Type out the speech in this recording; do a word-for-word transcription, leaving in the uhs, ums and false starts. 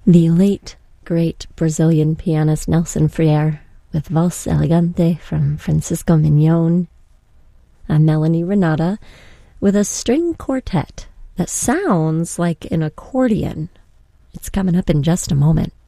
The late, great Brazilian pianist Nelson Freire with Valse Elegante from Francisco Mignon. And Melanie Renata with a string quartet that sounds like an accordion. It's coming up in just a moment.